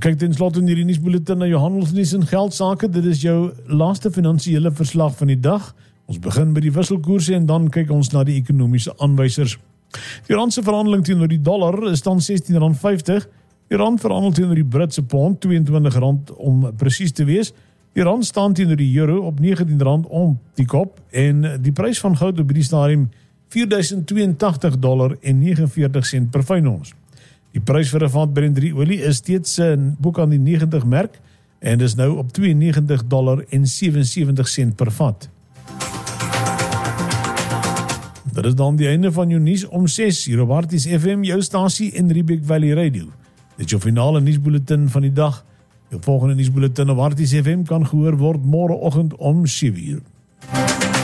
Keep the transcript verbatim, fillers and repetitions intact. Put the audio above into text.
Kyk ten slotte in hierdie nuusbulletin na jou handelsnuus en geldsake. Dit is jou laaste finansiële verslag van die dag. Ons begin by die wisselkoerse en dan kyk ons na die ekonomiese aanwysers. Die rand se verhandeling teenoor die dollar is dan sestien rand vyftig. Die rand verhandel teenoor die Britse pond twee en twintig rand om presies te wees. Die rand staan teenoor die euro op negentien rand om die kop en die prys van goud op hierdie stadium vier duisend tweeëntagtig dollar en negenenveertig sent per fyn ons. Die prys vir 'n vat Brent olie is steeds boek aan die negentig merk en is nou op twee en negentig dollar en sewensewentig sent per vat. Dit is dan die einde van jou nuus om ses hier op Harties F M, jou stasie en Riebeek Valley Radio. Dit is jou finale nuusbulletin van die dag. Jou volgende nuusbulletin op Harties F M kan gehoor word môreoggend om sewe uur.